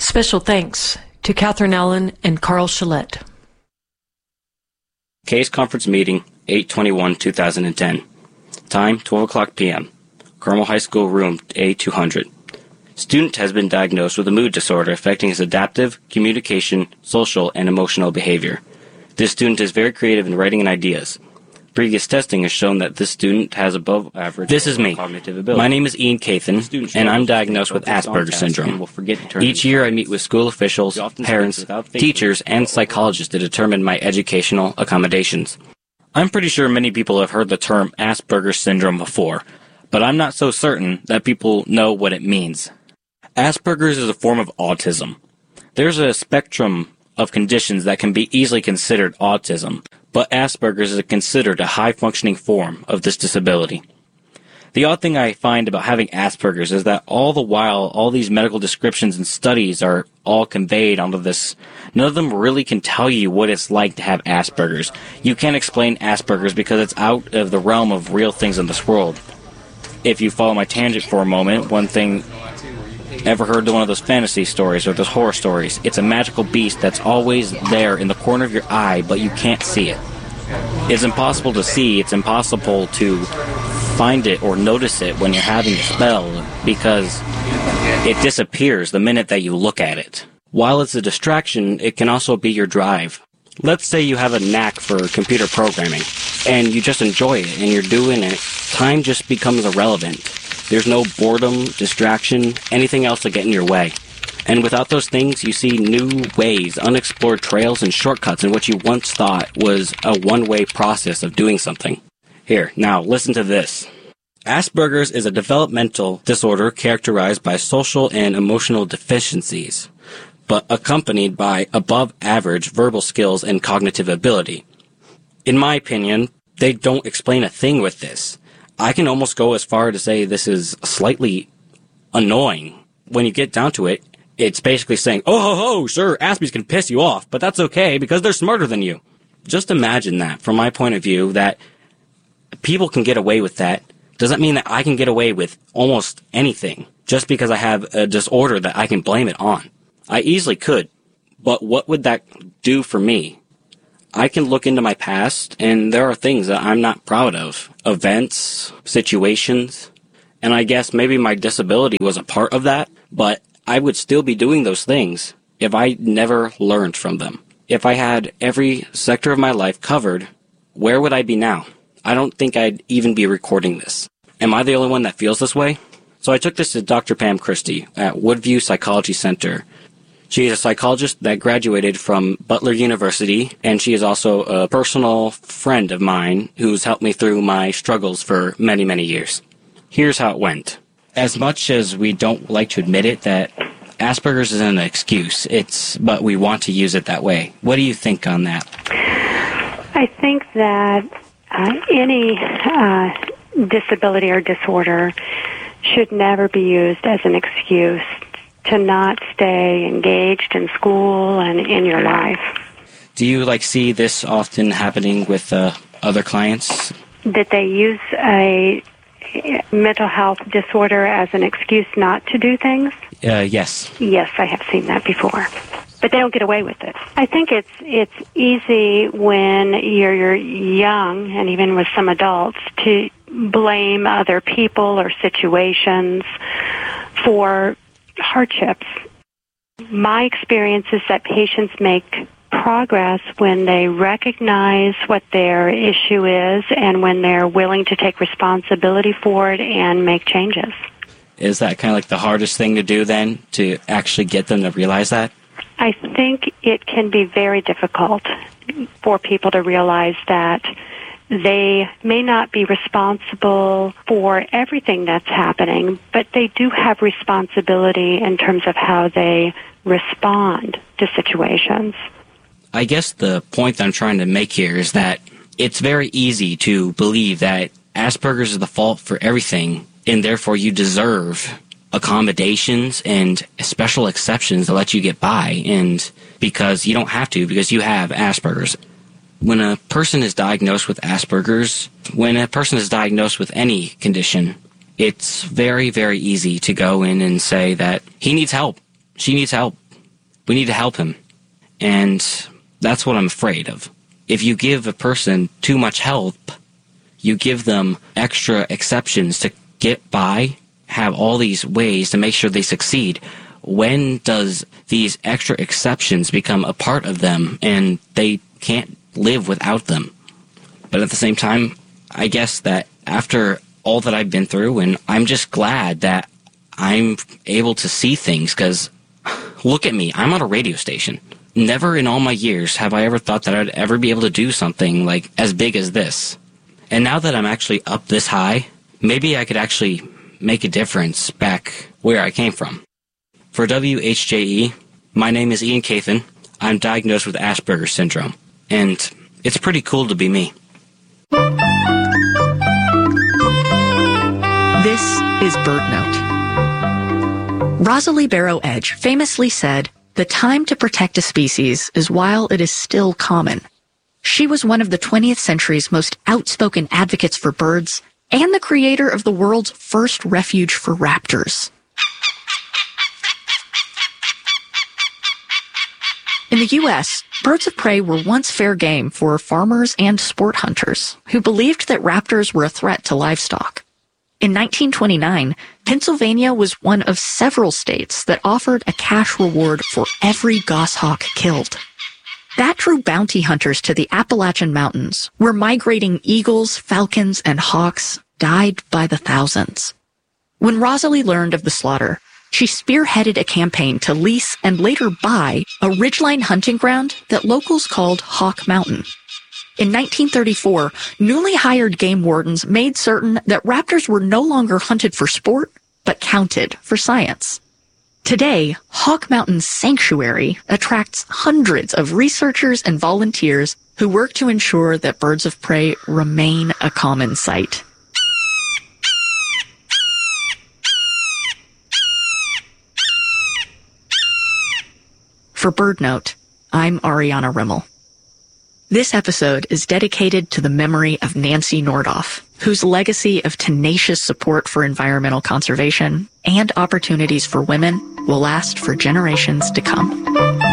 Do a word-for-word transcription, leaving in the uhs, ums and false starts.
Special thanks to Catherine Allen and Carl Shillette. Case Conference Meeting, eight twenty-one two thousand ten. Time, twelve o'clock p m Carmel High School, room A two hundred. Student has been diagnosed with a mood disorder affecting his adaptive, communication, social, and emotional behavior. This student is very creative in writing and ideas. Previous testing has shown that this student has above average this is me. Cognitive ability. My name is Ian Cathan, and I'm diagnosed with Asperger's syndrome. Each year I meet with school officials, parents, teachers, and psychologists to determine my educational accommodations. I'm pretty sure many people have heard the term Asperger's syndrome before, but I'm not so certain that people know what it means. Asperger's is a form of autism. There's a spectrum of conditions that can be easily considered autism, but Asperger's is considered a high-functioning form of this disability. The odd thing I find about having Asperger's is that all the while all these medical descriptions and studies are all conveyed onto this, none of them really can tell you what it's like to have Asperger's. You can't explain Asperger's because it's out of the realm of real things in this world. If you follow my tangent for a moment, one thing... Ever heard of one of those fantasy stories or those horror stories? It's a magical beast that's always there in the corner of your eye, but you can't see it. It's impossible to see, it's impossible to find it or notice it when you're having a spell, because it disappears the minute that you look at it. While it's a distraction, it can also be your drive. Let's say you have a knack for computer programming, and you just enjoy it, and you're doing it. Time just becomes irrelevant. There's no boredom, distraction, anything else to get in your way. And without those things, you see new ways, unexplored trails, and shortcuts in what you once thought was a one-way process of doing something. Here, now, listen to this. Asperger's is a developmental disorder characterized by social and emotional deficiencies, but accompanied by above-average verbal skills and cognitive ability. In my opinion, they don't explain a thing with this. I can almost go as far to say this is slightly annoying. When you get down to it, it's basically saying, oh, ho, ho, sure, Aspies can piss you off, but that's okay because they're smarter than you. Just imagine that, from my point of view, that people can get away with that. Does that mean that I can get away with almost anything just because I have a disorder that I can blame it on? I easily could, but what would that do for me? I can look into my past, and there are things that I'm not proud of. Events, situations, and I guess maybe my disability was a part of that, but I would still be doing those things if I never learned from them. If I had every sector of my life covered, where would I be now? I don't think I'd even be recording this. Am I the only one that feels this way? So I took this to Doctor Pam Christie at Woodview Psychology Center. She is a psychologist that graduated from Butler University, and she is also a personal friend of mine who's helped me through my struggles for many, many years. Here's how it went. As much as we don't like to admit it, that Asperger's isn't an excuse, it's but we want to use it that way. What do you think on that? I think that uh, any uh, disability or disorder should never be used as an excuse to not stay engaged in school and in your life. Do you like see this often happening with uh, other clients? That they use a mental health disorder as an excuse not to do things? Uh, yes. Yes, I have seen that before. But they don't get away with it. I think it's it's easy when you're, you're young, and even with some adults, to blame other people or situations for hardships. My experience is that patients make progress when they recognize what their issue is and when they're willing to take responsibility for it and make changes. Is that kind of like the hardest thing to do then, to actually get them to realize that? I think it can be very difficult for people to realize that they may not be responsible for everything that's happening, but they do have responsibility in terms of how they respond to situations. I guess the point that I'm trying to make here is that it's very easy to believe that Asperger's is the fault for everything, and therefore you deserve accommodations and special exceptions to let you get by, and because you don't have to, because you have Asperger's. When a person is diagnosed with Asperger's, when a person is diagnosed with any condition, it's very, very easy to go in and say that he needs help, she needs help, we need to help him. And that's what I'm afraid of. If you give a person too much help, you give them extra exceptions to get by, have all these ways to make sure they succeed. When does these extra exceptions become a part of them and they can't live without them? But at the same time, I guess that after all that I've been through, and I'm just glad that I'm able to see things, because look at me, I'm on a radio station. Never in all my years have I ever thought that I'd ever be able to do something like as big as this. And now that I'm actually up this high, maybe I could actually make a difference back where I came from. For W H J E, my name is Ian Cathan. I'm diagnosed with Asperger's syndrome, and it's pretty cool to be me. This is BirdNote. Rosalie Barrow Edge famously said, "The time to protect a species is while it is still common." She was one of the twentieth century's most outspoken advocates for birds and the creator of the world's first refuge for raptors. In the U S, birds of prey were once fair game for farmers and sport hunters who believed that raptors were a threat to livestock. In nineteen twenty-nine, Pennsylvania was one of several states that offered a cash reward for every goshawk killed. That drew bounty hunters to the Appalachian Mountains, where migrating eagles, falcons, and hawks died by the thousands. When Rosalie learned of the slaughter, she spearheaded a campaign to lease and later buy a ridgeline hunting ground that locals called Hawk Mountain. In nineteen thirty-four, newly hired game wardens made certain that raptors were no longer hunted for sport, but counted for science. Today, Hawk Mountain Sanctuary attracts hundreds of researchers and volunteers who work to ensure that birds of prey remain a common sight. For BirdNote, I'm Ariana Rimmel. This episode is dedicated to the memory of Nancy Nordoff, whose legacy of tenacious support for environmental conservation and opportunities for women will last for generations to come.